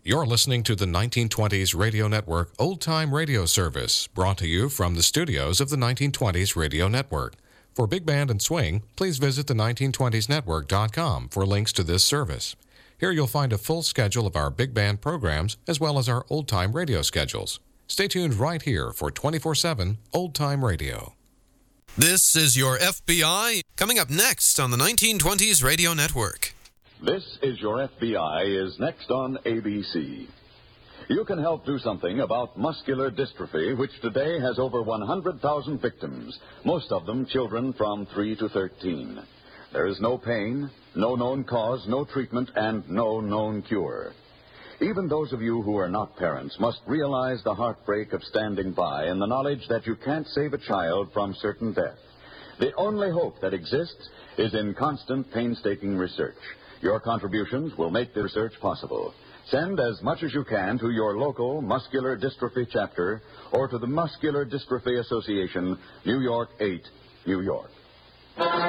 You're listening to the 1920s Radio Network Old Time Radio Service, brought to you from the studios of the 1920s Radio Network. For Big Band and Swing, please visit the1920snetwork.com for links to this service. Here you'll find a full schedule of our big band programs as well as our old-time radio schedules. Stay tuned right here for 24/7 old-time radio. This is your FBI, coming up next on the 1920s Radio Network. This is Your FBI is next on ABC. You can help do something about muscular dystrophy, which today has over 100,000 victims, most of them children from 3 to 13. There is no pain, no known cause, no treatment, and no known cure. Even those of you who are not parents must realize the heartbreak of standing by and the knowledge that you can't save a child from certain death. The only hope that exists is in constant, painstaking research. Your contributions will make the research possible. Send as much as you can to your local Muscular Dystrophy chapter or to the Muscular Dystrophy Association, New York 8, New York.